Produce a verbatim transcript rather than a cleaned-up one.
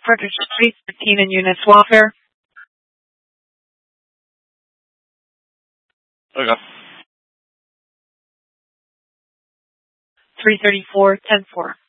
Frederick Street, thirteen in Units Welfare. Okay. three thirty-four, ten four.